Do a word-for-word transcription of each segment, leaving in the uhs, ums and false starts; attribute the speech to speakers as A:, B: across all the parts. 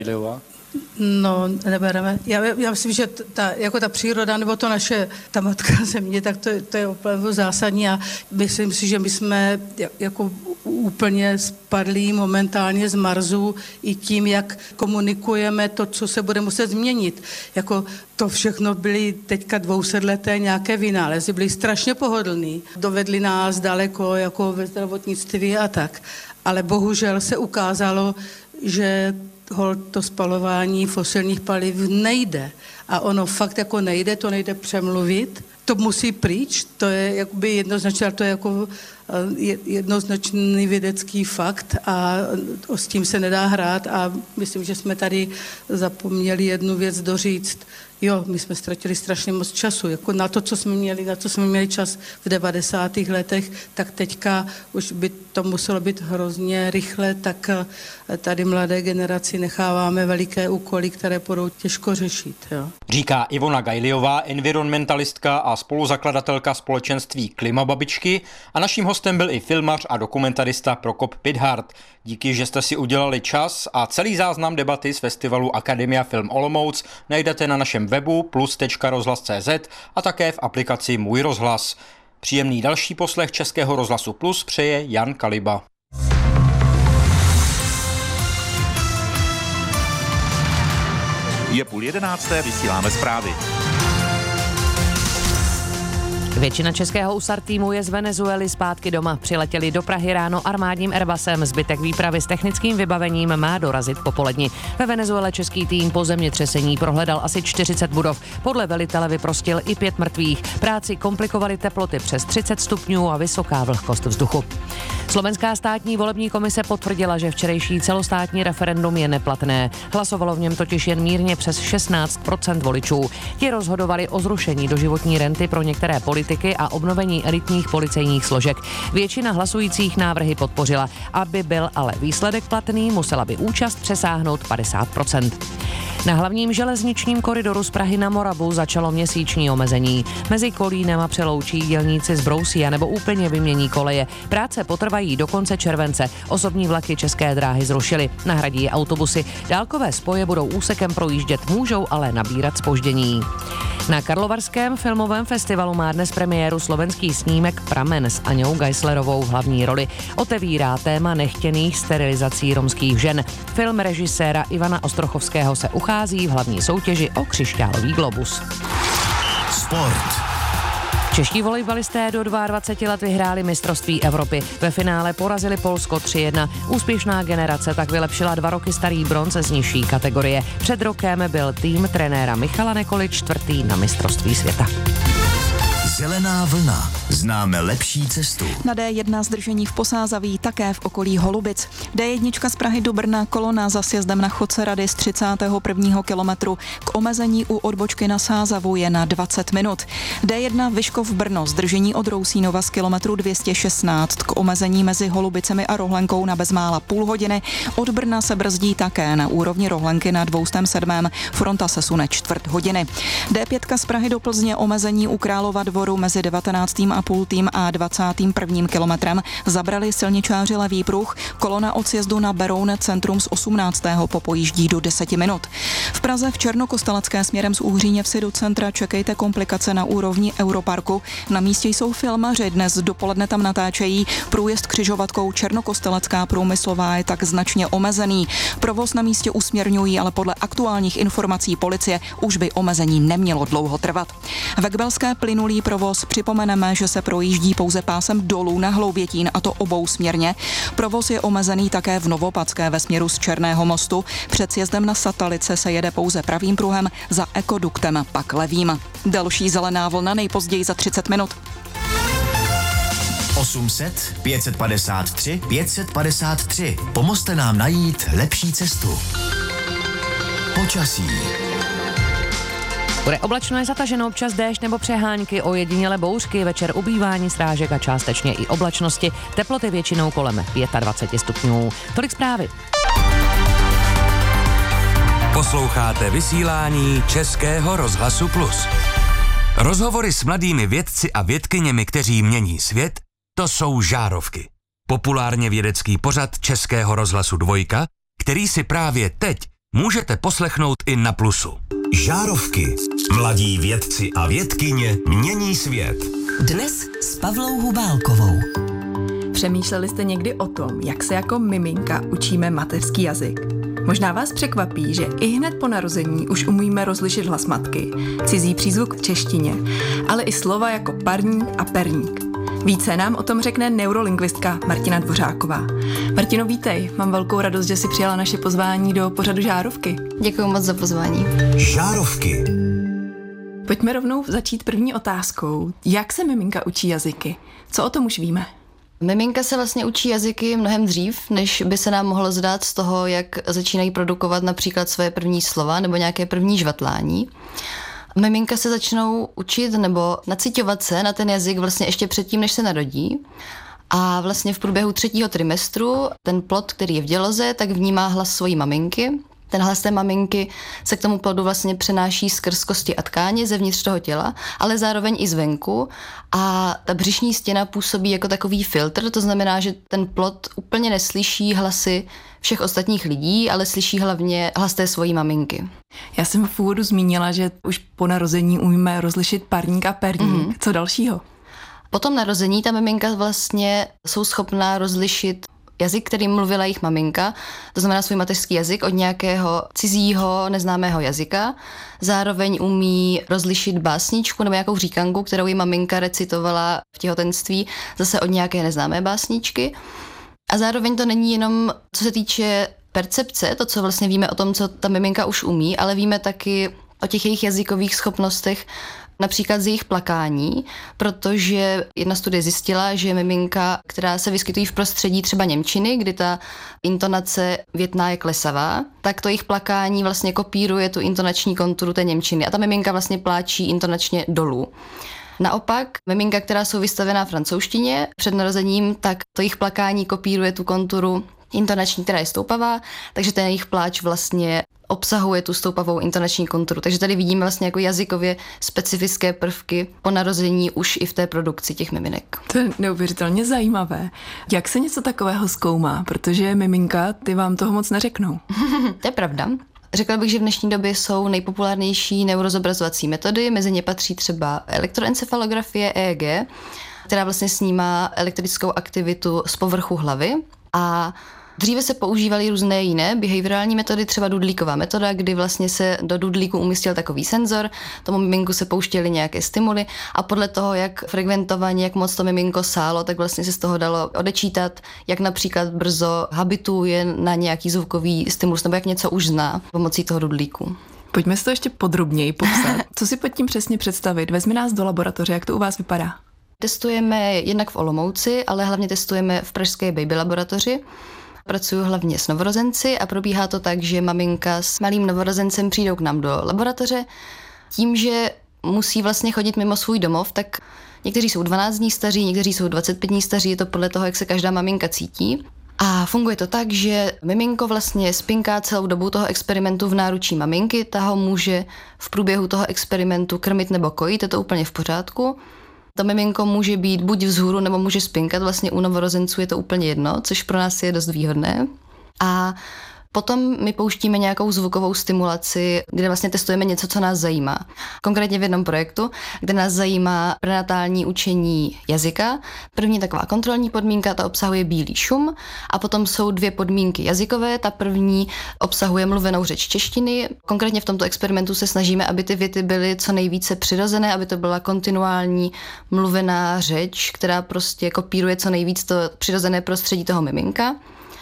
A: No, nebereme. Já, já myslím, že ta, jako ta příroda nebo to naše, ta matka země, tak to, to je opravdu zásadní a myslím si, že my jsme jako úplně spadlí momentálně z Marsu i tím, jak komunikujeme to, co se bude muset změnit. Jako to všechno byly teďka dvousetleté nějaké vynálezy, byly strašně pohodlný, dovedli nás daleko jako ve zdravotnictví a tak. Ale bohužel se ukázalo, že to spalování fosilních paliv nejde. A ono fakt jako nejde, to nejde přemluvit, to musí pryč, to je jakoby jednoznačně, to je jako jednoznačný vědecký fakt a s tím se nedá hrát a myslím, že jsme tady zapomněli jednu věc doříct. Jo, my jsme ztratili strašně moc času, jako na to, co jsme měli, na co jsme měli čas v devadesátých letech, tak teďka už by to muselo být hrozně rychle, tak tady mladé generaci necháváme veliké úkoly, které budou těžko řešit. Jo.
B: Říká Ivona Gajliová, environmentalistka a spoluzakladatelka společenství Klimababičky a naším hostem byl i filmař a dokumentarista Prokop Pithart. Díky, že jste si udělali čas a celý záznam debaty z festivalu Akademia Film Olomouc najdete na našem webu plus tečka rozhlas tečka cé zet a také v aplikaci Můj rozhlas. Příjemný další poslech Českého rozhlasu Plus přeje Jan Kaliba.
C: Je půl jedenácté, vysíláme zprávy.
D: Většina českého U S A R týmu je z Venezuely zpátky doma. Přiletěli do Prahy ráno armádním Airbusem. Zbytek výpravy s technickým vybavením má dorazit popoledni. Ve Venezuele český tým po zemětřesení prohledal asi čtyřicet budov. Podle velitele vyprostil i pět mrtvých. Práci komplikovaly teploty přes třicet stupňů a vysoká vlhkost vzduchu. Slovenská státní volební komise potvrdila, že včerejší celostátní referendum je neplatné. Hlasovalo v něm totiž jen mírně přes šestnáct procent voličů. Ti rozhodovali o zrušení doživotní renty pro některé politiky a obnovení elitních policejních složek. Většina hlasujících návrhy podpořila. Aby byl ale výsledek platný, musela by účast přesáhnout padesát procent. Na hlavním železničním koridoru z Prahy na Moravu začalo měsíční omezení. Mezi Kolínem a Přeloučí dělníci zbrousí a nebo úplně vymění koleje. Práce potrvají do konce července. Osobní vlaky České dráhy zrušily. Nahradí je autobusy. Dálkové spoje budou úsekem projíždět, můžou ale nabírat zpoždění. Na Karlovarském filmovém festivalu má dnes premiéru slovenský snímek Pramen s Aňou Geislerovou v hlavní roli. Otevírá téma nechtěných sterilizací romských žen. Film režiséra Ivana Ostrochovského se uchází v hlavní soutěži o křišťálový globus.
E: Sport.
D: Čeští volejbalisté do dvacet dva let vyhráli mistrovství Evropy. Ve finále porazili Polsko tři jedna. Úspěšná generace tak vylepšila dva roky starý bronz z nižší kategorie. Před rokem byl tým trenéra Michala Nekoly čtvrtý na mistrovství světa.
E: Zelená vlna. Známe lepší cestu.
F: Na D jedna zdržení v Posázaví, také v okolí Holubic. D jedna z Prahy do Brna, kolona za sjezdem na Chodce Rady z třicátého prvního kilometru. K omezení u odbočky na Sázavu je na dvacet minut. D jedna Vyškov Brno, zdržení od Rousínova z kilometru dvě stě šestnáct. K omezení mezi Holubicemi a Rohlenkou na bezmála půl hodiny. Od Brna se brzdí také na úrovni Rohlenky na dvě stě sedm. Fronta se sune čtvrt hodiny. D pět z Prahy do Plzně, omezení u Králova Dvoru mezi devatenáctým a půl a dvacátým prvním kilometrem zabrali silničáři levý pruh. Kolona od sjezdu na Beroun centrum z osmnáctého popojíždí do deseti minut. V Praze v Černokostelecké směrem z Uhříněvsi do centra čekejte komplikace na úrovni Europarku. Na místě jsou filmaři, dnes dopoledne tam natáčejí. Průjezd křižovatkou Černokostelecká průmyslová je tak značně omezený. Provoz na místě usměrňují, ale podle aktuálních informací policie už by omezení nemělo dlouho trvat. Ve Kbelské plynulý provoz, připomeneme, že se projíždí pouze pásem dolů na Hloubětín, a to obou směrně. Provoz je omezený také v Novopadské ve směru z Černého mostu. Před sjezdem na Satalice se jede pouze pravým pruhem, za ekoduktem pak levým. Další zelená vlna nejpozději za třicet minut.
E: osm set, pět set padesát tři, pět set padesát tři. Pomozte nám najít lepší cestu. Počasí.
D: Bude oblačno, je zataženo, občas déšť nebo přehánky, ojediněle bouřky, večer ubývání srážek a částečně i oblačnosti, teploty většinou kolem dvacet pět stupňů. Tolik zprávy.
G: Posloucháte vysílání Českého rozhlasu Plus. Rozhovory s mladými vědci a vědkyněmi, kteří mění svět, to jsou Žárovky. Populárně vědecký pořad Českého rozhlasu Dvojka, který si právě teď můžete poslechnout i na Plusu.
E: Žárovky. Mladí vědci a vědkyně mění svět.
H: Dnes s Pavlou Hubálkovou.
I: Přemýšleli jste někdy o tom, jak se jako miminka učíme mateřský jazyk? Možná vás překvapí, že i hned po narození už umíme rozlišit hlas matky, cizí přízvuk v češtině, ale i slova jako parník a perník. Více nám o tom řekne neurolingvistka Martina Dvořáková. Martino, vítej, mám velkou radost, že jsi přijala naše pozvání do pořadu Žárovky.
J: Děkuji moc za pozvání.
E: Žárovky.
I: Pojďme rovnou začít první otázkou. Jak se miminka učí jazyky? Co o tom už víme?
J: Miminka se vlastně učí jazyky mnohem dřív, než by se nám mohlo zdát z toho, jak začínají produkovat například své první slova nebo nějaké první žvatlání. Miminka se začnou učit nebo naciťovat se na ten jazyk vlastně ještě předtím, než se narodí. A vlastně v průběhu třetího trimestru ten plod, který je v děloze, tak vnímá hlas svojí maminky. Ten hlas té maminky se k tomu plodu vlastně přenáší skrz kosti a tkáně zevnitř toho těla, ale zároveň i zvenku. A ta břišní stěna působí jako takový filtr, to znamená, že ten plod úplně neslyší hlasy všech ostatních lidí, ale slyší hlavně hlas té svojí maminky.
I: Já jsem v úvodu zmínila, že už po narození umíme rozlišit parník a perník. Mm-hmm. Co dalšího?
J: Po tom narození ta miminka vlastně jsou schopná rozlišit jazyk, kterým mluvila jejich maminka, to znamená svůj mateřský jazyk, od nějakého cizího, neznámého jazyka. Zároveň umí rozlišit básničku nebo nějakou říkanku, kterou jí maminka recitovala v těhotenství, zase od nějaké neznámé básničky. A zároveň to není jenom, co se týče percepce, to, co vlastně víme o tom, co ta miminka už umí, ale víme taky o těch jejich jazykových schopnostech, například z jejich plakání, protože jedna studie zjistila, že miminka, která se vyskytují v prostředí třeba němčiny, kdy ta intonace větná je klesavá, tak to jejich plakání vlastně kopíruje tu intonační konturu té němčiny a ta miminka vlastně pláčí intonačně dolů. Naopak, miminka, která jsou vystavená francouzštině před narozením, tak to jejich plakání kopíruje tu konturu intonační, která je stoupavá, takže ten jejich pláč vlastně obsahuje tu stoupavou intonační konturu. Takže tady vidíme vlastně jako jazykově specifické prvky po narození už i v té produkci těch miminek.
I: To je neuvěřitelně zajímavé. Jak se něco takového zkoumá? Protože miminka, ty vám toho moc neřeknou.
J: To je pravda. Řekla bych, že v dnešní době jsou nejpopulárnější neurozobrazovací metody, mezi ně patří třeba elektroencefalografie E E G, která vlastně snímá elektrickou aktivitu z povrchu hlavy a dříve se používaly různé jiné behaviorální metody, třeba dudlíková metoda, kdy vlastně se do dudlíku umístil takový senzor, tomu miminku se pouštěly nějaké stimuly a podle toho, jak frekventovaně, jak moc to miminko sálo, tak vlastně se z toho dalo odečítat, jak například brzo habituje na nějaký zvukový stimulus, nebo jak něco už zná pomocí toho dudlíku.
I: Pojďme si to ještě podrobněji popsat. Co si pod tím přesně představit? Vezmi nás do laboratoře, jak to u vás vypadá?
J: Testujeme jednak v Olomouci, ale hlavně testujeme v pražské baby laboratoři. Pracuju hlavně s novorozenci a probíhá to tak, že maminka s malým novorozencem přijdou k nám do laboratoře. Tím, že musí vlastně chodit mimo svůj domov, tak někteří jsou dvanáct dní staří, někteří jsou dvacet pět dní staří, je to podle toho, jak se každá maminka cítí. A funguje to tak, že miminko vlastně spinká celou dobu toho experimentu v náručí maminky, ta ho může v průběhu toho experimentu krmit nebo kojit, je to úplně v pořádku. To miminko může být buď vzhůru, nebo může spinkat, vlastně u novorozenců je to úplně jedno, což pro nás je dost výhodné. A potom my pouštíme nějakou zvukovou stimulaci, kde vlastně testujeme něco, co nás zajímá. Konkrétně v jednom projektu, kde nás zajímá prenatální učení jazyka. První taková kontrolní podmínka, ta obsahuje bílý šum a potom jsou dvě podmínky jazykové. Ta první obsahuje mluvenou řeč češtiny. Konkrétně v tomto experimentu se snažíme, aby ty věty byly co nejvíce přirozené, aby to byla kontinuální mluvená řeč, která prostě kopíruje co nejvíc to přirozené prostředí toho miminka.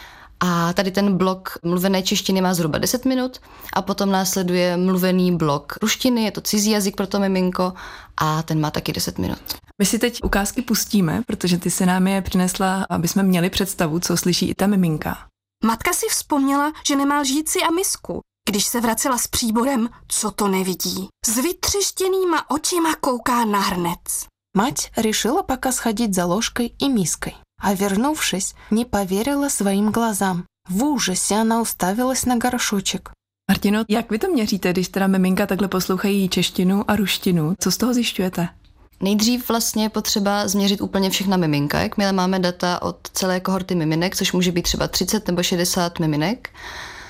J: A tady ten blok mluvené češtiny má zhruba deset minut a potom následuje mluvený blok ruštiny, je to cizí jazyk pro to miminko a ten má taky deset minut.
I: My si teď ukázky pustíme, protože ty se nám je přinesla, aby jsme měli představu, co slyší i ta miminka.
K: Matka si vzpomněla, že nemá lžíci a misku. Když se vracela s příborem, co to nevidí. S vytřeštěnýma očima kouká na hrnec.
L: Мать решила пока сходить за ложкой и миской, а вернувшись, не поверила своим глазам. В ужасе она уставилась на горшочек.
I: Martino, jak vy to měříte, když teda miminka takhle poslouchají češtinu a ruštinu? Co z toho zjišťujete?
J: Nejdřív vlastně je potřeba změřit úplně všechna miminka. Jakmile máme data od celé kohorty miminek, což může být třeba třicet nebo šedesát miminek,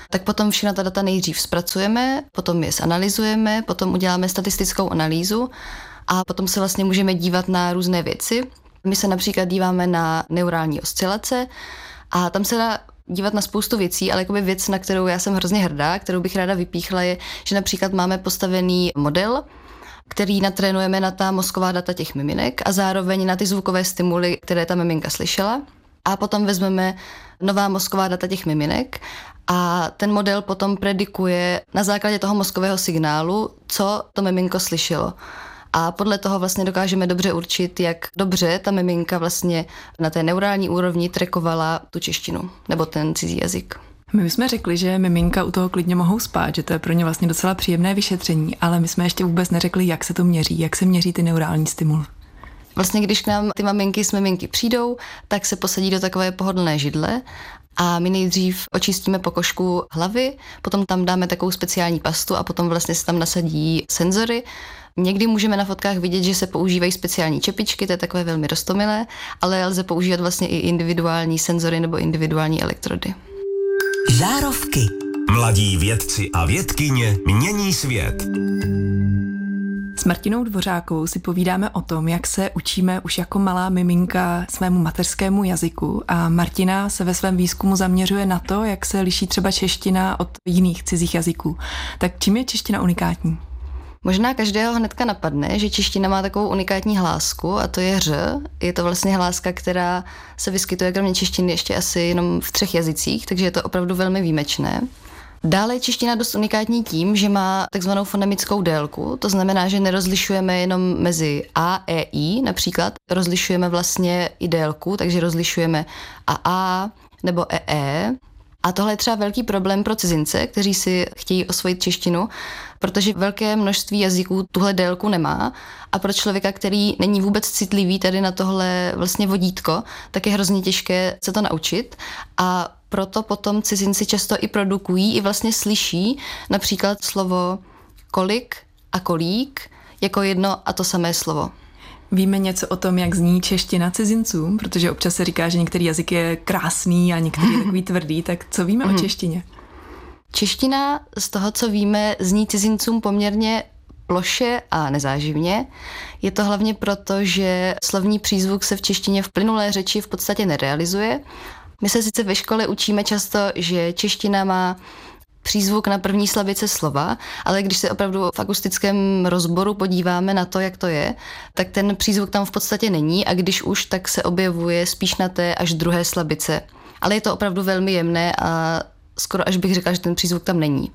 J: tak potom všechna ta data nejdřív zpracujeme, potom je zanalyzujeme, potom uděláme statistickou analýzu a potom se vlastně můžeme dívat na různé věci. My se například díváme na neurální oscilace a tam se dá dívat na spoustu věcí, ale jakoby věc, na kterou já jsem hrozně hrdá, kterou bych ráda vypíchla, je, že například máme postavený model, který natrénujeme na ta mozková data těch miminek a zároveň na ty zvukové stimuly, které ta miminka slyšela. A potom vezmeme nová mozková data těch miminek a ten model potom predikuje na základě toho mozkového signálu, co to miminko slyšelo. A podle toho vlastně dokážeme dobře určit, jak dobře ta miminka vlastně na té neurální úrovni trekovala tu češtinu nebo ten cizí jazyk.
I: My bychom řekli, že miminka u toho klidně mohou spát, že to je pro ně vlastně docela příjemné vyšetření, ale my jsme ještě vůbec neřekli, jak se to měří, jak se měří ty neurální stimuly.
J: Vlastně když k nám ty maminky s miminky přijdou, tak se posadí do takové pohodlné židle a my nejdřív očistíme pokožku hlavy, potom tam dáme takovou speciální pastu a potom vlastně se tam nasadí senzory. Někdy můžeme na fotkách vidět, že se používají speciální čepičky, to je takové velmi roztomilé, ale lze používat vlastně i individuální senzory nebo individuální elektrody.
H: Žárovky.
E: Mladí vědci a vědkyně mění svět.
I: S Martinou Dvořákovou si povídáme o tom, jak se učíme už jako malá miminka svému mateřskému jazyku a Martina se ve svém výzkumu zaměřuje na to, jak se liší třeba čeština od jiných cizích jazyků. Tak čím je čeština unikátní?
J: Možná každého hnedka napadne, že čeština má takovou unikátní hlásku a to je ř. Je to vlastně hláska, která se vyskytuje kromě češtiny ještě asi jenom v třech jazycích, takže je to opravdu velmi výjimečné. Dále je čeština dost unikátní tím, že má takzvanou fonemickou délku, to znamená, že nerozlišujeme jenom mezi a, e, i, například rozlišujeme vlastně i délku, takže rozlišujeme a, a nebo e, e. A tohle je třeba velký problém pro cizince, kteří si chtějí osvojit češtinu, protože velké množství jazyků tuhle délku nemá a pro člověka, který není vůbec citlivý tady na tohle vlastně vodítko, tak je hrozně těžké se to naučit a proto potom cizinci často i produkují, i vlastně slyší například slovo kolik a kolík jako jedno a to samé slovo.
I: Víme něco o tom, jak zní čeština cizincům, protože občas se říká, že některý jazyk je krásný a některý je takový tvrdý, tak co víme o češtině?
J: Čeština z toho, co víme, zní cizincům poměrně ploše a nezáživně. Je to hlavně proto, že slovní přízvuk se v češtině v plynulé řeči v podstatě nerealizuje. My se sice ve škole učíme často, že čeština má přízvuk na první slabice slova, ale když se opravdu v akustickém rozboru podíváme na to, jak to je, tak ten přízvuk tam v podstatě není a když už, tak se objevuje spíš na té až druhé slabice. Ale je to opravdu velmi jemné a skoro až bych řekla, že ten přízvuk tam není.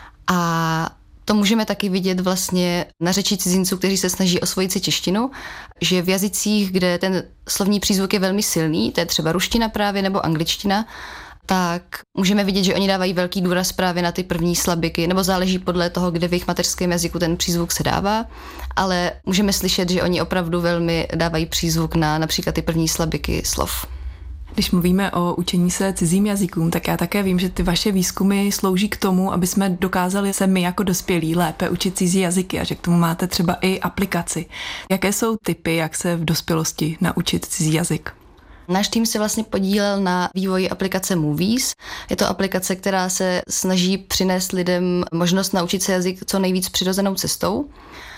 J: A to můžeme taky vidět vlastně na řeči cizinců, kteří se snaží osvojit si češtinu, že v jazycích, kde ten slovní přízvuk je velmi silný, to je třeba ruština právě nebo angličtina, tak můžeme vidět, že oni dávají velký důraz právě na ty první slabiky, nebo záleží podle toho, kde v jejich mateřském jazyku ten přízvuk se dává, ale můžeme slyšet, že oni opravdu velmi dávají přízvuk na například ty první slabiky slov.
I: Když mluvíme o učení se cizím jazykům, tak já také vím, že ty vaše výzkumy slouží k tomu, aby jsme dokázali se my jako dospělí lépe učit cizí jazyky a že k tomu máte třeba i aplikaci. Jaké jsou typy, jak se v dospělosti naučit cizí jazyk?
J: Náš tým se vlastně podílel na vývoji aplikace Movies. Je to aplikace, která se snaží přinést lidem možnost naučit se jazyk co nejvíc přirozenou cestou.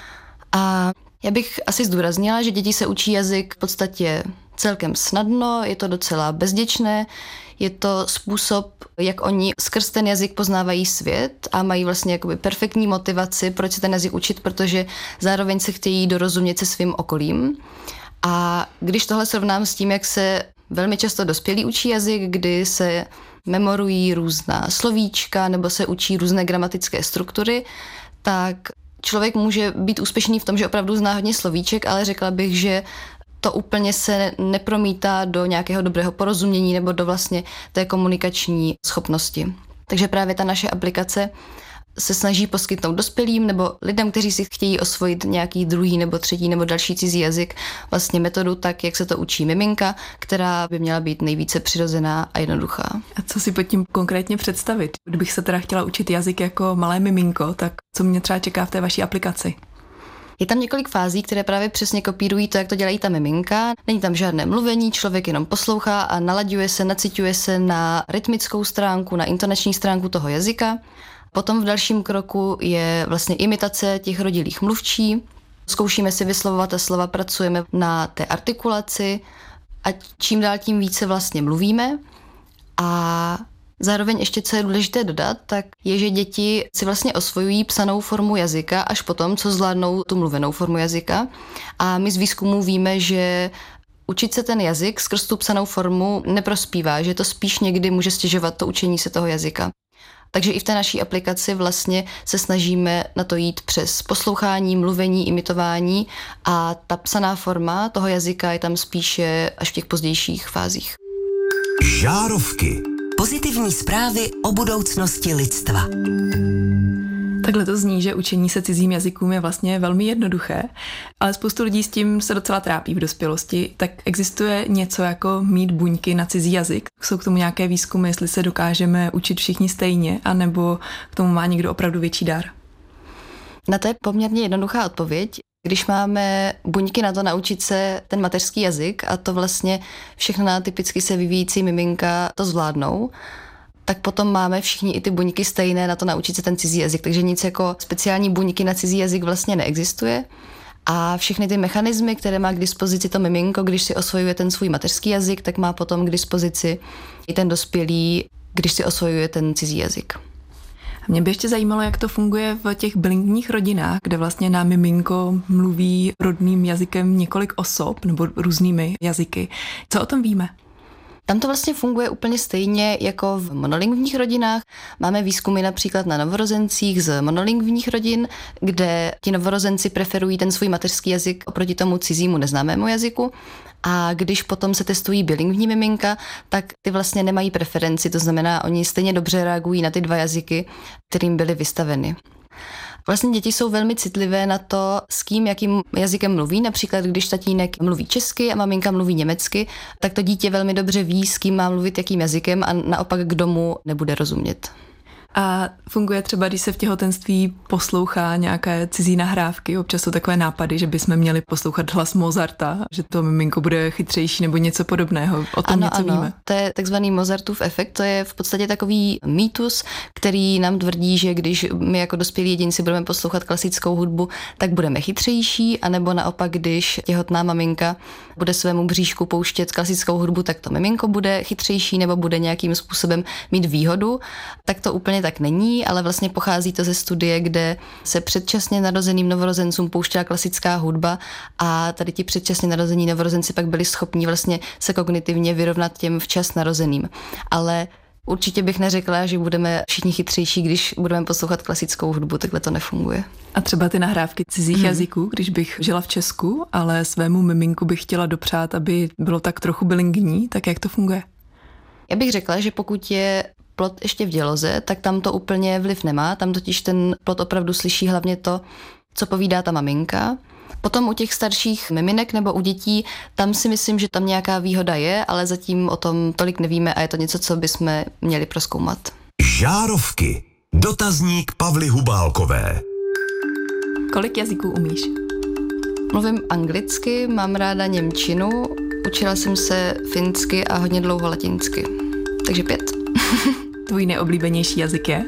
J: A já bych asi zdůraznila, že děti se učí jazyk v podstatě celkem snadno, je to docela bezděčné, je to způsob, jak oni skrz ten jazyk poznávají svět a mají vlastně jakoby perfektní motivaci, proč se ten jazyk učit, protože zároveň se chtějí dorozumět se svým okolím. A když tohle srovnám s tím, jak se velmi často dospělí učí jazyk, kdy se memorují různá slovíčka nebo se učí různé gramatické struktury, tak člověk může být úspěšný v tom, že opravdu zná hodně slovíček, ale řekla bych, že to úplně se nepromítá do nějakého dobrého porozumění nebo do vlastně té komunikační schopnosti. Takže právě ta naše aplikace se snaží poskytnout dospělým nebo lidem, kteří si chtějí osvojit nějaký druhý nebo třetí nebo další cizí jazyk, vlastně metodu tak, jak se to učí miminka, která by měla být nejvíce přirozená a jednoduchá.
I: A co si pod tím konkrétně představit? Kdybych se teda chtěla učit jazyk jako malé miminko, tak co mě třeba čeká v té vaší aplikaci?
J: Je tam několik fází, které právě přesně kopírují to, jak to dělají ta miminka. Není tam žádné mluvení, člověk jenom poslouchá a nalaďuje se, naciťuje se na rytmickou stránku, na intonační stránku toho jazyka. Potom v dalším kroku je vlastně imitace těch rodilých mluvčí. Zkoušíme si vyslovovat ta slova, pracujeme na té artikulaci a čím dál tím více vlastně mluvíme. A zároveň ještě, co je důležité dodat, tak je, že děti si vlastně osvojují psanou formu jazyka až potom, co zvládnou tu mluvenou formu jazyka. A my z výzkumu víme, že učit se ten jazyk skrz tu psanou formu neprospívá, že to spíš někdy může stěžovat to učení se toho jazyka. Takže i v té naší aplikaci vlastně se snažíme na to jít přes poslouchání, mluvení, imitování a ta psaná forma toho jazyka je tam spíše až v těch pozdějších fázích.
H: Žárovky. Pozitivní zprávy o budoucnosti lidstva.
I: Takhle to zní, že učení se cizím jazykům je vlastně velmi jednoduché, ale spoustu lidí s tím se docela trápí v dospělosti. Tak existuje něco jako mít buňky na cizí jazyk? Jsou k tomu nějaké výzkumy, jestli se dokážeme učit všichni stejně, anebo k tomu má někdo opravdu větší dar?
J: Na to je poměrně jednoduchá odpověď. Když máme buňky na to naučit se ten mateřský jazyk a to vlastně všechna typicky se vyvíjící miminka to zvládnou, tak potom máme všichni i ty buňky stejné na to naučit se ten cizí jazyk. Takže nic jako speciální buňky na cizí jazyk vlastně neexistuje. A všechny ty mechanismy, které má k dispozici to miminko, když si osvojuje ten svůj mateřský jazyk, tak má potom k dispozici i ten dospělý, když si osvojuje ten cizí jazyk.
I: Mě by ještě zajímalo, jak to funguje v těch bilingvních rodinách, kde vlastně na miminko mluví rodným jazykem několik osob nebo různými jazyky. Co o tom víme?
J: Tam to vlastně funguje úplně stejně jako v monolingvních rodinách. Máme výzkumy například na novorozencích z monolingvních rodin, kde ti novorozenci preferují ten svůj mateřský jazyk oproti tomu cizímu neznámému jazyku. A když potom se testují bilingvní miminka, tak ty vlastně nemají preferenci, to znamená, oni stejně dobře reagují na ty dva jazyky, kterým byly vystaveny. Vlastně děti jsou velmi citlivé na to, s kým, jakým jazykem mluví. Například, když tatínek mluví česky a maminka mluví německy, tak to dítě velmi dobře ví, s kým má mluvit jakým jazykem a naopak kdo mu nebude rozumět.
I: A funguje třeba, když se v těhotenství poslouchá nějaké cizí nahrávky, občas jsou takové nápady, že bychom měli poslouchat hlas Mozarta, že to miminko bude chytřejší nebo něco podobného. O tom
J: ano,
I: něco
J: ano.
I: víme.
J: To je takzvaný Mozartův efekt, to je v podstatě takový mýtus, který nám tvrdí, že když my jako dospělí jedinci budeme poslouchat klasickou hudbu, tak budeme chytřejší, anebo naopak, když těhotná maminka bude svému bříšku pouštět klasickou hudbu, tak to miminko bude chytřejší nebo bude nějakým způsobem mít výhodu. Tak to úplně tak není, ale vlastně pochází to ze studie, kde se předčasně narozeným novorozencům pouštěla klasická hudba a tady ti předčasně narození novorozenci pak byli schopni vlastně se kognitivně vyrovnat těm včas narozeným. Ale určitě bych neřekla, že budeme všichni chytřejší, když budeme poslouchat klasickou hudbu, takhle to nefunguje.
I: A třeba ty nahrávky cizích hmm. jazyků, když bych žila v Česku, ale svému miminku bych chtěla dopřát, aby bylo tak trochu bilingvní, tak jak to funguje?
J: Já bych řekla, že pokud je plod ještě v děloze, tak tam to úplně vliv nemá, tam totiž ten plod opravdu slyší hlavně to, co povídá ta maminka. Potom u těch starších miminek nebo u dětí, tam si myslím, že tam nějaká výhoda je, ale zatím o tom tolik nevíme a je to něco, co bychom měli prozkoumat.
H: Žárovky. Dotazník Pavly Hubálkové.
I: Kolik jazyků umíš?
J: Mluvím anglicky, mám ráda němčinu, učila jsem se finsky a hodně dlouho latinsky. Takže pět.
I: Tvůj nejoblíbenější jazyk je?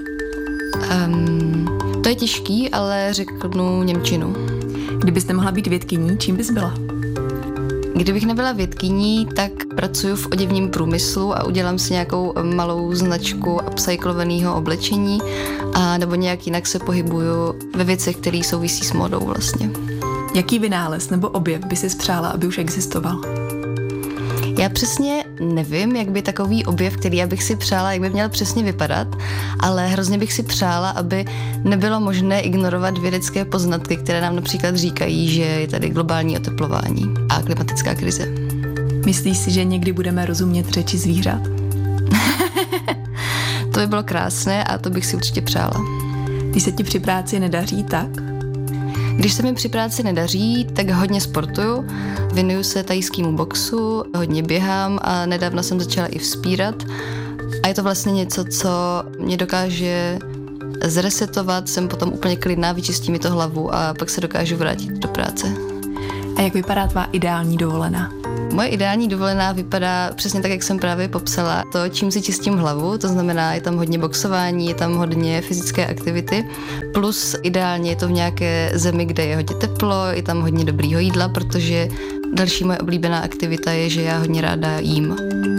J: Um, to je těžký, ale řeknu němčinu.
I: Kdybyste mohla být vědkyní, čím bys byla?
J: Kdybych nebyla vědkyní, tak pracuji v oděvním průmyslu a udělám si nějakou malou značku upcyklovaného oblečení a nebo nějak jinak se pohybuju ve věcech, které souvisí s módou vlastně.
I: Jaký vynález nebo objev by si přála, aby už existoval?
J: Já přesně nevím, jak by takový objev, který já bych si přála, jak by měl přesně vypadat, ale hrozně bych si přála, aby nebylo možné ignorovat vědecké poznatky, které nám například říkají, že je tady globální oteplování a klimatická krize.
I: Myslíš si, že někdy budeme rozumět řeči zvířat?
J: To by bylo krásné a to bych si určitě přála.
I: Když se ti při práci nedaří, tak?
J: Když se mi při práci nedaří, tak hodně sportuju, věnuju se thajskému boxu, hodně běhám a nedávno jsem začala i vzpírat. A je to vlastně něco, co mě dokáže zresetovat, jsem potom úplně klidná, vyčistí mi to hlavu a pak se dokážu vrátit do práce.
I: A jak vypadá tvá ideální dovolená?
J: Moje ideální dovolená vypadá přesně tak, jak jsem právě popsala. To, čím si čistím hlavu, to znamená, je tam hodně boxování, je tam hodně fyzické aktivity, plus ideálně je to v nějaké zemi, kde je hodně teplo, je tam hodně dobrýho jídla, protože další moje oblíbená aktivita je, že já hodně ráda jím.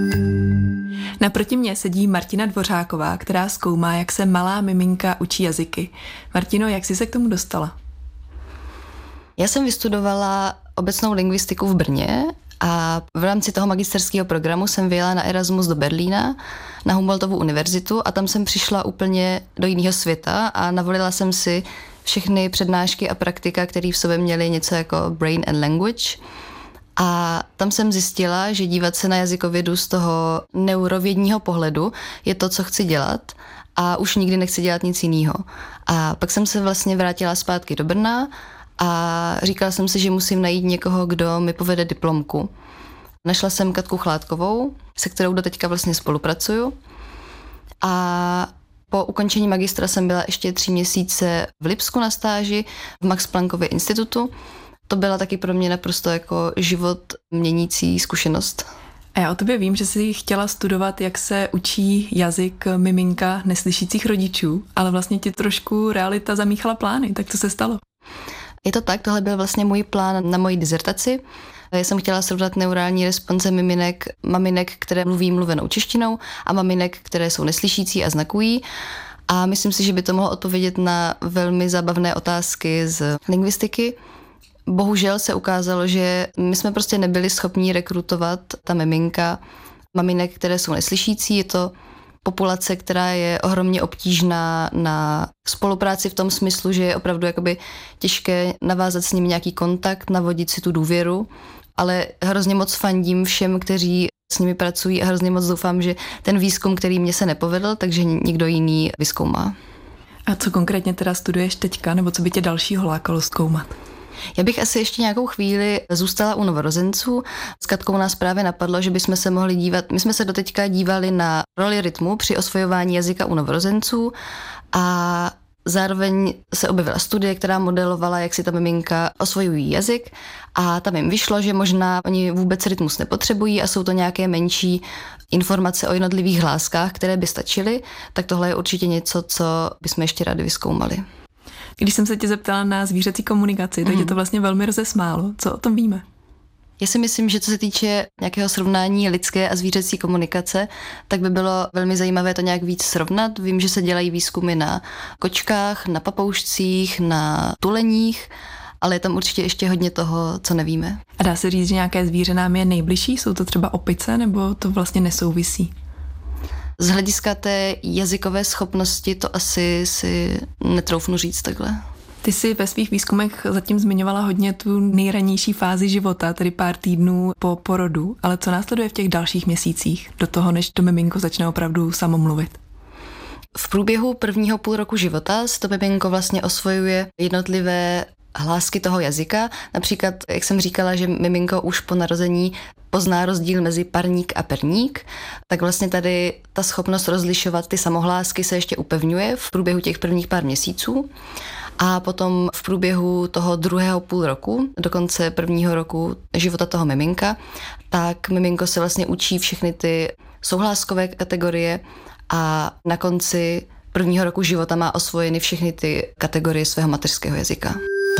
I: Naproti mně sedí Martina Dvořáková, která zkoumá, jak se malá miminka učí jazyky. Martino, jak jsi se k tomu dostala?
J: Já jsem vystudovala obecnou lingvistiku v Brně a v rámci toho magisterského programu jsem vyjela na Erasmus do Berlína, na Humboldtovu univerzitu a tam jsem přišla úplně do jiného světa a navolila jsem si všechny přednášky a praktika, které v sobě měly něco jako brain and language. A tam jsem zjistila, že dívat se na jazykovědu z toho neurovědního pohledu je to, co chci dělat a už nikdy nechci dělat nic jiného. A pak jsem se vlastně vrátila zpátky do Brna a říkala jsem si, že musím najít někoho, kdo mi povede diplomku. Našla jsem Katku Chládkovou, se kterou doteďka vlastně spolupracuju. A po ukončení magistra jsem byla ještě tři měsíce v Lipsku na stáži v Max Planckově institutu. To byla taky pro mě naprosto jako život měnící zkušenost.
I: A já o tobě vím, že jsi chtěla studovat, jak se učí jazyk miminka neslyšících rodičů, ale vlastně ti trošku realita zamíchala plány, tak co se stalo?
J: Je to tak, tohle byl vlastně můj plán na moji dizertaci. Já jsem chtěla srovnat neurální response miminek, maminek, které mluví mluvenou češtinou a maminek, které jsou neslyšící a znakují. A myslím si, že by to mohlo odpovědět na velmi zábavné otázky z lingvistiky. Bohužel se ukázalo, že my jsme prostě nebyli schopni rekrutovat ta miminka maminek, které jsou neslyšící. Je to populace, která je ohromně obtížná na spolupráci v tom smyslu, že je opravdu jakoby těžké navázat s nimi nějaký kontakt, navodit si tu důvěru, ale hrozně moc fandím všem, kteří s nimi pracují a hrozně moc doufám, že ten výzkum, který mě se nepovedl, takže někdo jiný vyzkoumá.
I: A co konkrétně teda studuješ teďka, nebo co by tě dalšího lákalo zkoumat?
J: Já bych asi ještě nějakou chvíli zůstala u novorozenců. S Katkou nás právě napadlo, že bychom se mohli dívat, my jsme se doteďka dívali na roli rytmu při osvojování jazyka u novorozenců a zároveň se objevila studie, která modelovala, jak si ta miminka osvojují jazyk a tam jim vyšlo, že možná oni vůbec rytmus nepotřebují a jsou to nějaké menší informace o jednotlivých hláskách, které by stačily, tak tohle je určitě něco, co bychom ještě rádi vyzkoumali.
I: Když jsem se tě zeptala na zvířecí komunikaci, tak mm. je to vlastně velmi rozesmálo. Co o tom víme?
J: Já si myslím, že co se týče nějakého srovnání lidské a zvířecí komunikace, tak by bylo velmi zajímavé to nějak víc srovnat. Vím, že se dělají výzkumy na kočkách, na papoušcích, na tuleních, ale je tam určitě ještě hodně toho, co nevíme.
I: A dá se říct, že nějaké zvíře nám je nejbližší? Jsou to třeba opice, nebo to vlastně nesouvisí?
J: Z hlediska té jazykové schopnosti to asi si netroufnu říct takhle.
I: Ty jsi ve svých výzkumech zatím zmiňovala hodně tu nejranější fázi života, tedy pár týdnů po porodu, ale co následuje v těch dalších měsících, do toho, než to miminko začne opravdu samo mluvit?
J: V průběhu prvního půl roku života se to miminko vlastně osvojuje jednotlivé hlásky toho jazyka. Například, jak jsem říkala, že miminko už po narození pozná rozdíl mezi parník a perník, tak vlastně tady ta schopnost rozlišovat ty samohlásky se ještě upevňuje v průběhu těch prvních pár měsíců. A potom v průběhu toho druhého půl roku, do konce prvního roku života toho miminka, tak miminko se vlastně učí všechny ty souhláskové kategorie a na konci prvního roku života má osvojeny všechny ty kategorie svého mateřského jazyka.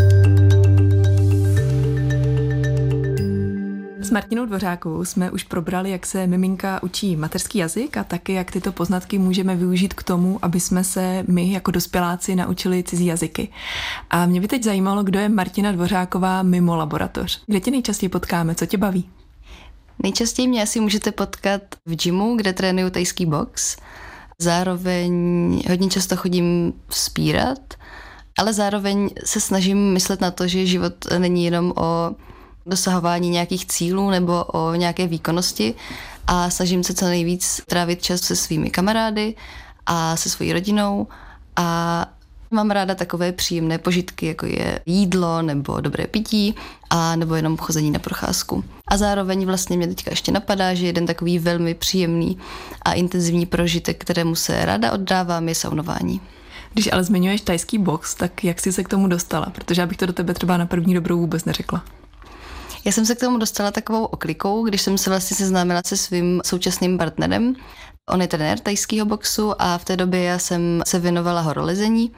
I: S Martinou Dvořákovou jsme už probrali, jak se miminka učí mateřský jazyk a taky, jak tyto poznatky můžeme využít k tomu, aby jsme se my jako dospěláci naučili cizí jazyky. A mě by teď zajímalo, kdo je Martina Dvořáková mimo laboratoř. Kde tě nejčastěji potkáme, co tě baví?
J: Nejčastěji mě asi můžete potkat v gymu, kde trénuju tajský box. Zároveň hodně často chodím vzpírat, ale zároveň se snažím myslet na to, že život není jenom o dosahování nějakých cílů nebo o nějaké výkonnosti a snažím se co nejvíc trávit čas se svými kamarády a se svojí rodinou a mám ráda takové příjemné požitky, jako je jídlo nebo dobré pití a nebo jenom chození na procházku. A zároveň vlastně mě teďka ještě napadá, že jeden takový velmi příjemný a intenzivní prožitek, kterému se ráda oddávám, je saunování.
I: Když ale zmiňuješ tajský box, tak jak jsi se k tomu dostala? Protože já bych to do tebe třeba na první dobrou vůbec neřekla.
J: Já jsem se k tomu dostala takovou oklikou, když jsem se vlastně seznámila se svým současným partnerem. On je trenér tajského boxu a v té době já jsem se věnovala horolezení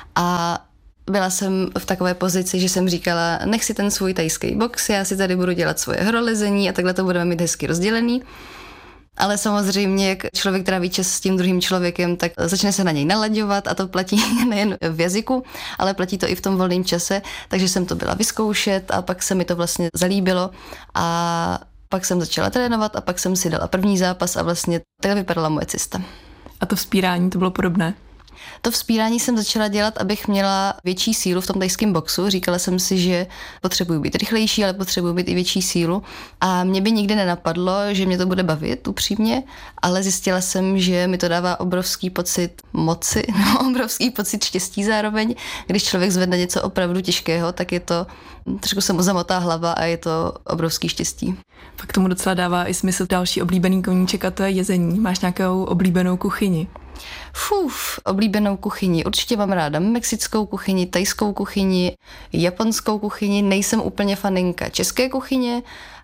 J: a byla jsem v takové pozici, že jsem říkala, nech si ten svůj tajský box, já si tady budu dělat svoje horolezení a takhle to budeme mít hezky rozdělený. Ale samozřejmě, jak člověk tráví čas s tím druhým člověkem, tak začne se na něj nalaďovat a to platí nejen v jazyku, ale platí to i v tom volném čase, takže jsem to byla vyzkoušet a pak se mi to vlastně zalíbilo a pak jsem začala trénovat a pak jsem si dala první zápas a vlastně takhle vypadala moje cesta.
I: A to vzpírání, to bylo podobné?
J: To vzpírání jsem začala dělat, abych měla větší sílu v tom tajském boxu. Říkala jsem si, že potřebuji být rychlejší, ale potřebuji být i větší sílu. A mě by nikdy nenapadlo, že mě to bude bavit, upřímně, ale zjistila jsem, že mi to dává obrovský pocit moci, no, obrovský pocit štěstí zároveň. Když člověk zvedne něco opravdu těžkého, tak je to, trošku se mu zamotá hlava a je to obrovský štěstí.
I: Pak tomu docela dává i smysl další oblíbený koníček a to je jezení. Máš nějakou oblíbenou kuchyni?
J: Fuf, oblíbenou kuchyni. Určitě mám ráda mexickou kuchyni, tajskou kuchyni, japonskou kuchyni. Nejsem úplně faninka české kuchyně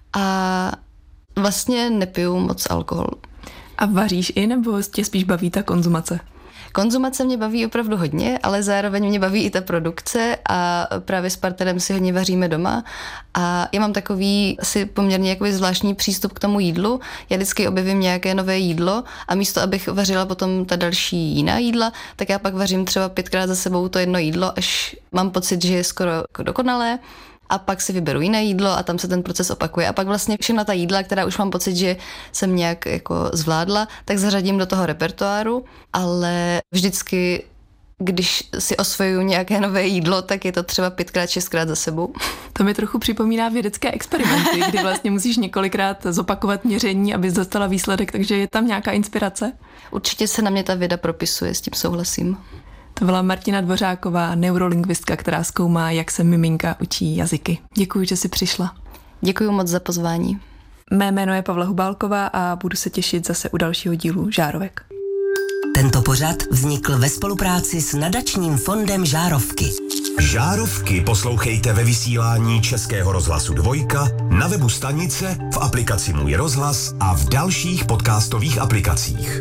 J: a vlastně nepiju moc alkohol.
I: A vaříš i, nebo tě spíš baví ta konzumace?
J: Konzumace mě baví opravdu hodně, ale zároveň mě baví i ta produkce a právě s partnerem si hodně vaříme doma a já mám takový asi poměrně jakoby zvláštní přístup k tomu jídlu. Já vždycky objevím nějaké nové jídlo a místo, abych vařila potom ta další jiná jídla, tak já pak vařím třeba pětkrát za sebou to jedno jídlo, až mám pocit, že je skoro jako dokonalé. A pak si vyberu jiné jídlo a tam se ten proces opakuje. A pak vlastně všechna ta jídla, která už mám pocit, že jsem nějak jako zvládla, tak zařadím do toho repertoáru, ale vždycky, když si osvojuju nějaké nové jídlo, tak je to třeba pětkrát, šestkrát za sebou.
I: To mi trochu připomíná vědecké experimenty, kdy vlastně musíš několikrát zopakovat měření, abys dostala výsledek, takže je tam nějaká inspirace?
J: Určitě se na mě ta věda propisuje, s tím souhlasím.
I: To byla Martina Dvořáková, neurolingvistka, která zkoumá, jak se miminka učí jazyky. Děkuji, že jsi přišla.
J: Děkuji moc za pozvání.
I: Mé jméno je Pavla Hubálková a budu se těšit zase u dalšího dílu Žárovek.
H: Tento pořad vznikl ve spolupráci s nadačním fondem Žárovky. Žárovky poslouchejte ve vysílání Českého rozhlasu Dvojka, na webu stanice, v aplikaci Můj rozhlas a v dalších podcastových aplikacích.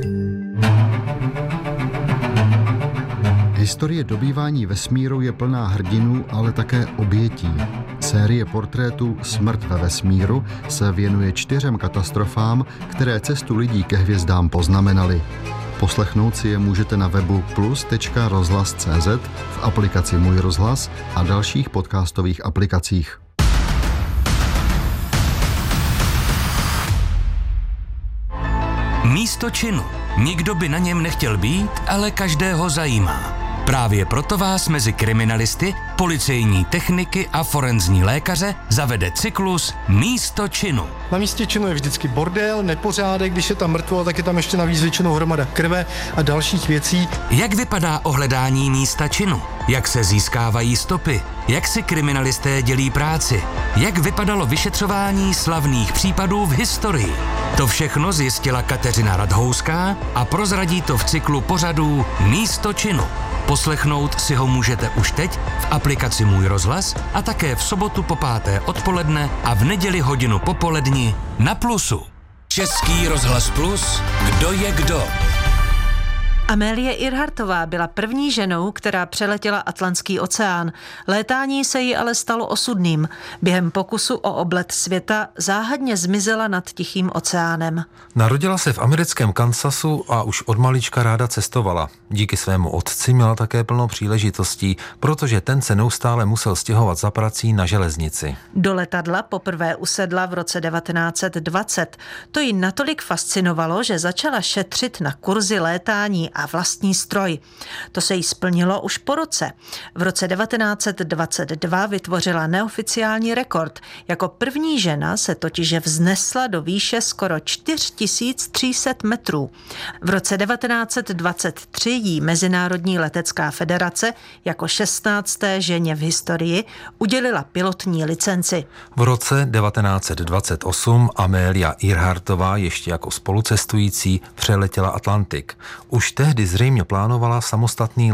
M: Historie dobývání vesmíru je plná hrdinů, ale také obětí. Série portrétů Smrt ve vesmíru se věnuje čtyřem katastrofám, které cestu lidí ke hvězdám poznamenaly. Poslechnout si je můžete na webu plus tečka rozhlas tečka cé zet, v aplikaci Můj rozhlas a dalších podcastových aplikacích.
G: Místo činu. Nikdo by na něm nechtěl být, ale každého zajímá. Právě proto vás mezi kriminalisty, policejní techniky a forenzní lékaře zavede cyklus Místo činu.
N: Na místě činu je vždycky bordel, nepořádek, když je tam mrtvo, tak je tam ještě navíc většinou hromada krve a dalších věcí.
G: Jak vypadá ohledání místa činu? Jak se získávají stopy? Jak si kriminalisté dělí práci? Jak vypadalo vyšetřování slavných případů v historii? To všechno zjistila Kateřina Radhouská a prozradí to v cyklu pořadů Místo činu. Poslechnout si ho můžete už teď v aplikaci Můj rozhlas a také v sobotu po páté odpoledne a v neděli hodinu popoledni na Plusu.
O: Český rozhlas Plus, kdo je kdo?
P: Amélie Earhartová byla první ženou, která přeletěla Atlantský oceán. Létání se jí ale stalo osudným. Během pokusu o oblet světa záhadně zmizela nad Tichým oceánem.
Q: Narodila se v americkém Kansasu a už od malička ráda cestovala. Díky svému otci měla také plno příležitostí, protože ten se neustále musel stěhovat za prací na železnici.
P: Do letadla poprvé usedla v roce devatenáct set dvacet. To ji natolik fascinovalo, že začala šetřit na kurzy létání a vlastní stroj. To se jí splnilo už po roce. V roce devatenáct set dvacet dva vytvořila neoficiální rekord. Jako první žena se totiž vznesla do výše skoro čtyři tisíce tři sta metrů. V roce devatenáct set dvacet tři jí Mezinárodní letecká federace jako šestnácté ženě v historii udělila pilotní licenci.
Q: V roce devatenáct set dvacet osm Amélia Earhartová ještě jako spolucestující přeletěla Atlantik. Už tehdy zřejmě plánovala samostatný let.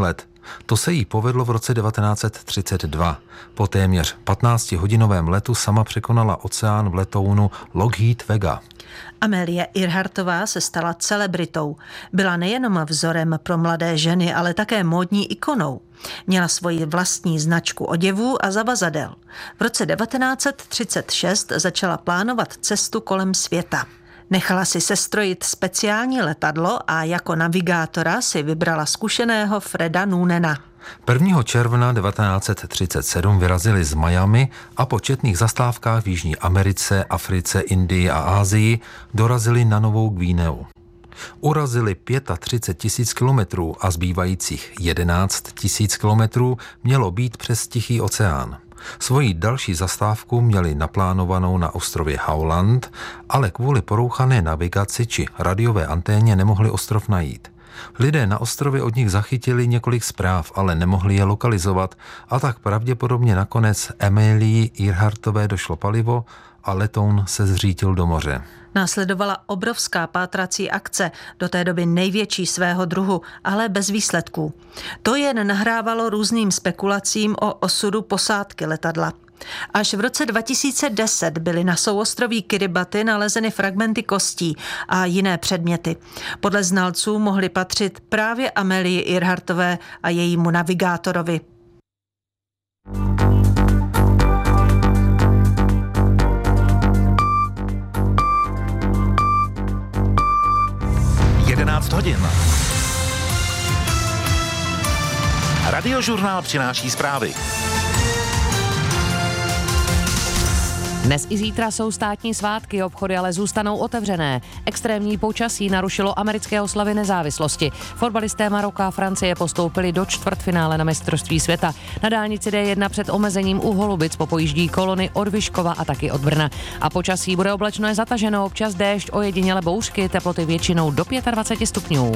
Q: To se jí povedlo v roce devatenáct set třicet dva. Po téměř patnáctihodinovém letu sama překonala oceán v letounu Lockheed Vega.
P: Amelie Earhartová se stala celebritou. Byla nejenom vzorem pro mladé ženy, ale také módní ikonou. Měla svoji vlastní značku oděvů a zavazadel. V roce devatenáct set třicet šest začala plánovat cestu kolem světa. Nechala si sestrojit speciální letadlo a jako navigátora si vybrala zkušeného Freda Noonena.
Q: prvního června devatenáct set třicet sedm vyrazili z Miami a po četných zastávkách v Jižní Americe, Africe, Indii a Asii dorazili na Novou Guineu. Urazili třicet pět tisíc kilometrů a zbývajících jedenáct tisíc kilometrů mělo být přes Tichý oceán. Svoji další zastávku měli naplánovanou na ostrově Howland, ale kvůli porouchané navigaci či radiové anténě nemohli ostrov najít. Lidé na ostrově od nich zachytili několik zpráv, ale nemohli je lokalizovat a tak pravděpodobně nakonec Amelii Earhartové došlo palivo a letoun se zřítil do moře.
P: Následovala obrovská pátrací akce, do té doby největší svého druhu, ale bez výsledků. To jen nahrávalo různým spekulacím o osudu posádky letadla. Až v roce dva tisíce deset byly na souostroví Kiribati nalezeny fragmenty kostí a jiné předměty. Podle znalců mohly patřit právě Amelii Earhartové a jejímu navigátorovi.
C: jedenáct hodin. Radiožurnál přináší zprávy.
D: Dnes i zítra jsou státní svátky, obchody ale zůstanou otevřené. Extrémní počasí narušilo americké oslavy nezávislosti. Fotbalisté Maroka a Francie postoupili do čtvrtfinále na mistrovství světa. Na dálnici D jedna před omezením u Holubic popojíždí kolony od Vyškova a taky od Brna. A počasí bude oblačno, je zataženo, občas déšť, ojediněle bouřky, teploty většinou do dvacet pět stupňů.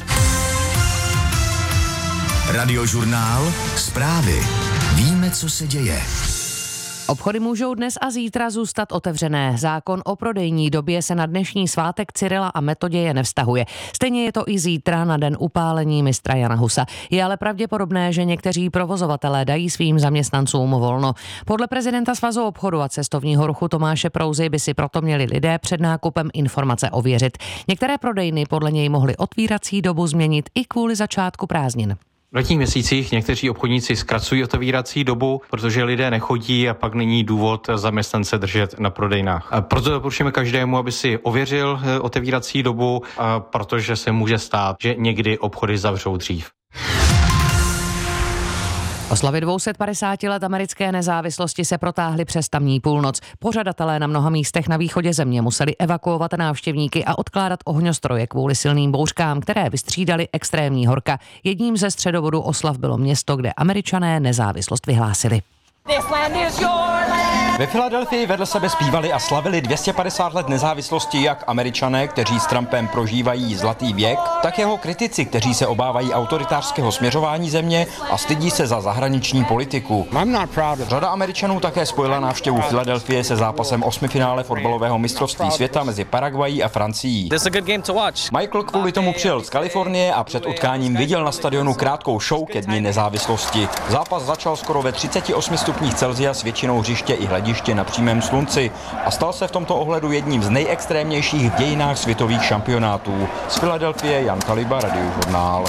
E: Radiožurnál Zprávy. Víme, co se děje.
D: Obchody můžou dnes a zítra zůstat otevřené. Zákon o prodejní době se na dnešní svátek Cyrila a Metoděje nevztahuje. Stejně je to i zítra na den upálení mistra Jana Husa. Je ale pravděpodobné, že někteří provozovatelé dají svým zaměstnancům volno. Podle prezidenta Svazu obchodu a cestovního ruchu Tomáše Prouzy by si proto měli lidé před nákupem informace ověřit. Některé prodejny podle něj mohly otvírací dobu změnit i kvůli začátku prázdnin.
R: V letních měsících někteří obchodníci zkracují otevírací dobu, protože lidé nechodí a pak není důvod zaměstnance držet na prodejnách. A proto doporučujeme každému, aby si ověřil otevírací dobu, protože se může stát, že někdy obchody zavřou dřív.
D: Oslavy dvě stě padesát let americké nezávislosti se protáhly přes tamní půlnoc. Pořadatelé na mnoha místech na východě země museli evakuovat návštěvníky a odkládat ohňostroje kvůli silným bouřkám, které vystřídaly extrémní horka. Jedním ze středobodů oslav bylo město, kde Američané nezávislost vyhlásili.
B: Ve Filadelfii vedle sebe zpívali a slavili dvě stě padesát let nezávislosti jak Američané, kteří s Trumpem prožívají zlatý věk, tak jeho kritici, kteří se obávají autoritářského směřování země a stydí se za zahraniční politiku. Řada Američanů také spojila návštěvu Filadelfie se zápasem osmifinále fotbalového mistrovství světa mezi Paraguayí a Francií. Michael kvůli tomu přijel z Kalifornie a před utkáním viděl na stadionu krátkou show ke dni nezávislosti. Zápas začal skoro ve třiceti osmi stupních Celsia s většinou hřiště i hlediště na přímém slunci a stal se v tomto ohledu jedním z nejextrémnějších v dějinách světových šampionátů. Z Filadelfie Jan Kaliba, Radiožurnál.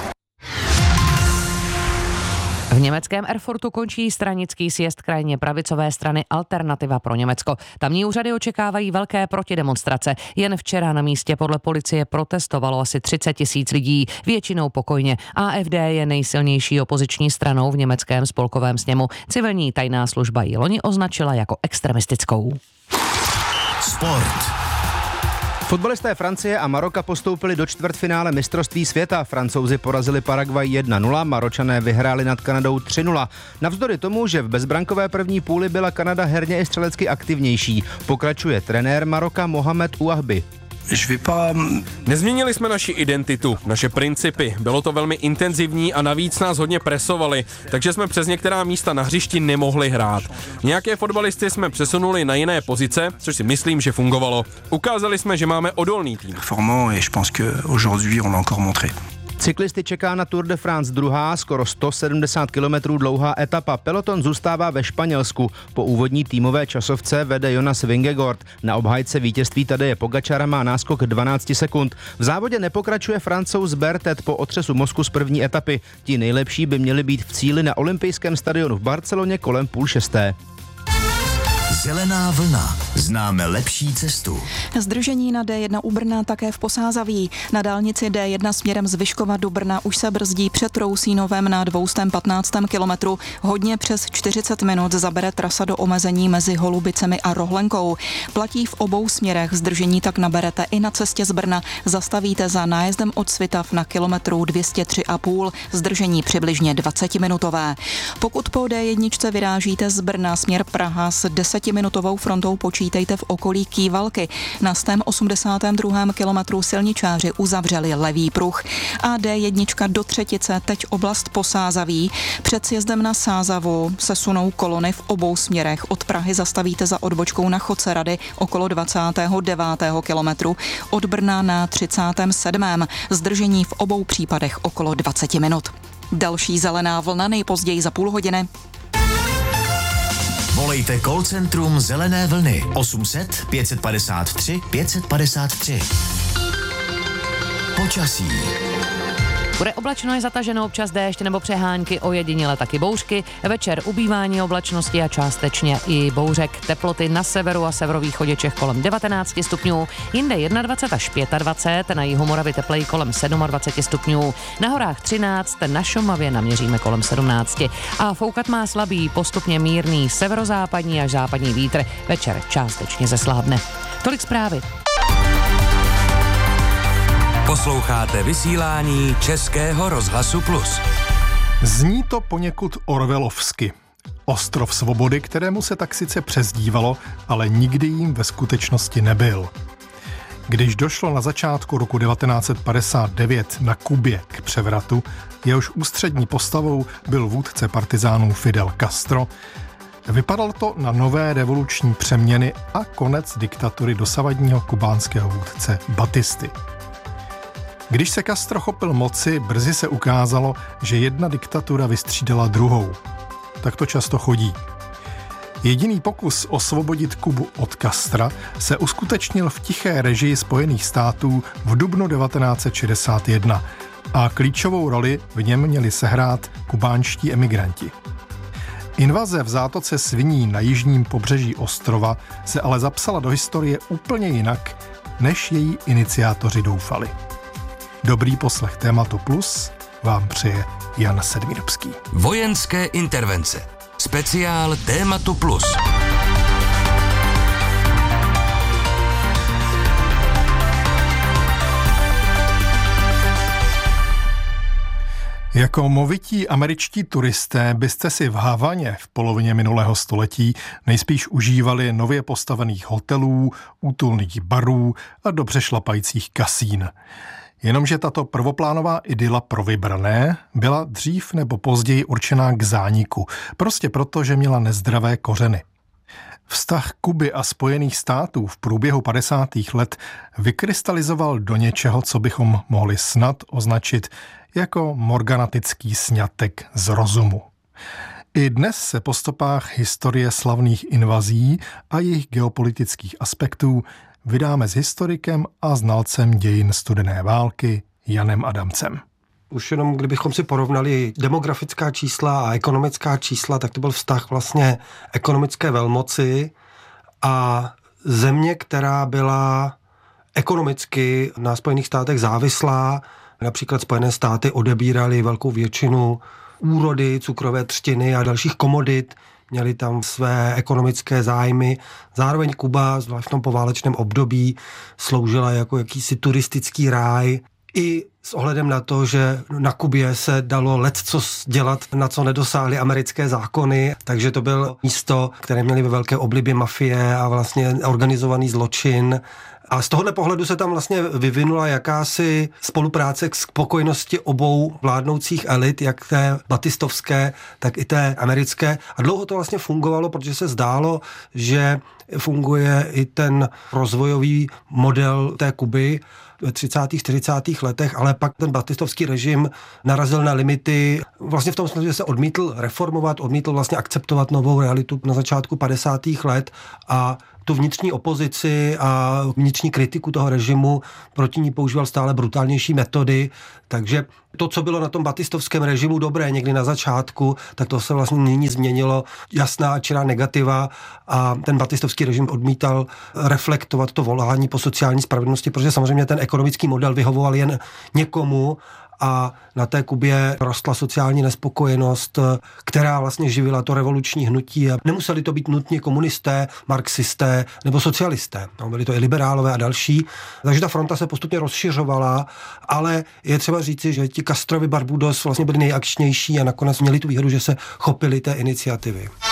D: V německém Erfurtu končí stranický sjezd krajně pravicové strany Alternativa pro Německo. Tamní úřady očekávají velké protidemonstrace. Jen včera na místě podle policie protestovalo asi třicet tisíc lidí, většinou pokojně. A F D je nejsilnější opoziční stranou v německém spolkovém sněmu. Civilní tajná služba ji loni označila jako extremistickou.
E: Sport.
S: Fotbalisté Francie a Maroka postoupili do čtvrtfinále mistrovství světa. Francouzi porazili Paraguay jedna nula, Maročané vyhráli nad Kanadou tři nula. Navzdory tomu, že v bezbrankové první půli byla Kanada herně i střelecky aktivnější, pokračuje trenér Maroka Mohamed Ouahbi.
T: Nezměnili jsme naši identitu, naše principy. Bylo to velmi intenzivní a navíc nás hodně presovali, takže jsme přes některá místa na hřišti nemohli hrát. Nějaké fotbalisty jsme přesunuli na jiné pozice, což si myslím, že fungovalo. Ukázali jsme, že máme odolný tým.
S: Cyklisty čeká na Tour de France druhá, skoro sto sedmdesát kilometrů dlouhá etapa. Peloton zůstává ve Španělsku. Po úvodní týmové časovce vede Jonas Vingegaard. Na obhájce vítězství Tadeje Pogačara má náskok dvanáct sekund. V závodě nepokračuje Francouz Bertet po otřesu mozku z první etapy. Ti nejlepší by měli být v cíli na olympijském stadionu v Barceloně kolem půl šesté.
E: Zelená vlna. Známe lepší cestu.
F: Zdržení na D jedna u Brna také v Posázaví. Na dálnici D jedna směrem z Vyškova do Brna už se brzdí před Rousínovem na dvě stě patnáct kilometru. Hodně přes čtyřicet minut zabere trasa do omezení mezi Holubicemi a Rohlenkou. Platí v obou směrech, zdržení tak naberete i na cestě z Brna. Zastavíte za nájezdem od Svitav na kilometru dvě stě tři a půl, zdržení přibližně dvacetiminutové. Pokud po D jedna vyrážíte z Brna směr Praha s desetiminutovou frontou, počítejte v okolí Kývalky. Na sto osmdesátém druhém kilometru silničáři uzavřeli levý pruh a D jedna do třetice teď oblast Posázaví. Před sjezdem na Sázavu se sunou kolony v obou směrech. Od Prahy zastavíte za odbočkou na Chodce Rady okolo dvacátého devátého kilometru, od Brna na třicátém sedmém Zdržení v obou případech okolo dvacet minut. Další zelená vlna nejpozději za půl hodiny.
E: Volejte call centrum Zelené vlny osm set pět padesát tři pět padesát tři. Počasí.
D: Bude oblačno, je zataženo, občas déšť nebo přehánky, ojediněle taky bouřky. Večer ubývání oblačnosti a částečně i bouřek. Teploty na severu a severovýchodě Čech kolem devatenáct stupňů, jinde dvacet jedna až dvacet pět, na jihu Moravy tepleji kolem dvacet sedm stupňů, na horách třináct, na Šumavě naměříme kolem sedmnáct. A foukat má slabý, postupně mírný severozápadní až západní vítr, večer částečně zeslábne. Tolik zprávy.
O: Posloucháte vysílání Českého rozhlasu Plus.
U: Zní to poněkud orwellovsky. Ostrov svobody, kterému se tak sice přezdívalo, ale nikdy jim ve skutečnosti nebyl. Když došlo na začátku roku devatenáct set padesát devět na Kubě k převratu, jehož ústřední postavou byl vůdce partizánů Fidel Castro, vypadalo to na nové revoluční přeměny a konec diktatury dosavadního kubánského vůdce Batisty. Když se Castro chopil moci, brzy se ukázalo, že jedna diktatura vystřídala druhou. Tak to často chodí. Jediný pokus osvobodit Kubu od Castra se uskutečnil v tiché režii Spojených států v dubnu devatenáct set šedesát jedna a klíčovou roli v něm měli sehrát kubánští emigranti. Invaze v zátoce Sviní na jižním pobřeží ostrova se ale zapsala do historie úplně jinak, než její iniciátoři doufali. Dobrý poslech Tématu Plus vám přeje Jan Sedmírbský.
O: Vojenské intervence. Speciál Tématu Plus.
U: Jako movití američtí turisté byste si v Havaně v polovině minulého století nejspíš užívali nově postavených hotelů, útulných barů a dobře šlapajících kasín. Jenomže tato prvoplánová idyla pro vybrané byla dřív nebo později určená k zániku, prostě proto, že měla nezdravé kořeny. Vztah Kuby a Spojených států v průběhu padesátých let vykrystalizoval do něčeho, co bychom mohli snad označit jako morganatický sňatek z rozumu. I dnes se po stopách historie slavných invazí a jejich geopolitických aspektů vydáme s historikem a znalcem dějin studené války Janem Adamcem.
V: Už jenom kdybychom si porovnali demografická čísla a ekonomická čísla, tak to byl vztah vlastně ekonomické velmoci a země, která byla ekonomicky na Spojených státech závislá. Například Spojené státy odebíraly velkou většinu úrody, cukrové třtiny a dalších komodit, měli tam své ekonomické zájmy. Zároveň Kuba, zvlášť v tom poválečném období, sloužila jako jakýsi turistický ráj. I s ohledem na to, že na Kubě se dalo lecos dělat, na co nedosáhly americké zákony, takže to bylo místo, které měli ve velké oblibě mafie a vlastně organizovaný zločin. A z tohohle pohledu se tam vlastně vyvinula jakási spolupráce k spokojenosti obou vládnoucích elit, jak té batistovské, tak i té americké. A dlouho to vlastně fungovalo, protože se zdálo, že funguje i ten rozvojový model té Kuby ve třicátých, čtyřicátých letech, ale pak ten batistovský režim narazil na limity vlastně v tom smyslu, že se odmítl reformovat, odmítl vlastně akceptovat novou realitu na začátku padesátých let a tu vnitřní opozici a vnitřní kritiku toho režimu proti ní používal stále brutálnější metody, takže to, co bylo na tom batistovském režimu dobré někdy na začátku, tak to se vlastně nyní změnilo jasná a čirá negativa a ten batistovský režim odmítal reflektovat to volání po sociální spravedlnosti, protože samozřejmě ten ekonomický model vyhovoval jen někomu a na té Kubě rostla sociální nespokojenost, která vlastně živila to revoluční hnutí a nemuseli to být nutně komunisté, marxisté nebo socialisté. No, byli to i liberálové a další. Takže ta fronta se postupně rozšiřovala, ale je třeba říci, že ti Castrovi Barbudos vlastně byli nejakčnější a nakonec měli tu výhodu, že se chopili té iniciativy.